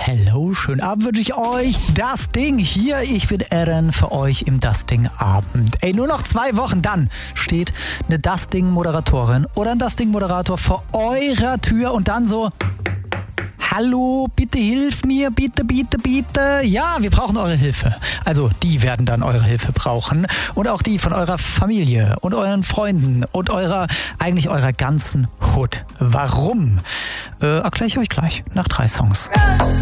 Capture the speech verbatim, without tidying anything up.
hello, schönen Abend wünsche ich euch. Das Ding hier, ich bin Eren für euch im Das Ding Abend. Ey, nur noch zwei Wochen, dann steht eine Das Ding Moderatorin oder ein Das Ding Moderator vor eurer Tür und dann so: Hallo, bitte hilf mir, bitte, bitte, bitte. Ja, wir brauchen eure Hilfe. Also die werden dann eure Hilfe brauchen und auch die von eurer Familie und euren Freunden und eurer, eigentlich eurer ganzen Hut. Warum? Äh, erkläre ich euch gleich nach drei Songs.